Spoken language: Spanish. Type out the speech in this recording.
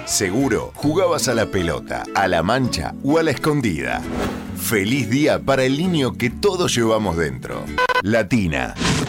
Seguro jugabas a la pelota, a la mancha o a la escondida. Feliz día para el niño que todos llevamos dentro. Latina.